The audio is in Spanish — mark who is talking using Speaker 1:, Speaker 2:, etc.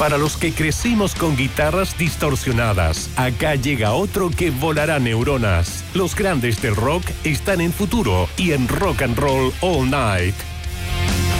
Speaker 1: Para los que crecimos con guitarras distorsionadas, acá llega otro que volará neuronas. Los grandes del rock están en Futuro y en Rock and Roll All Night.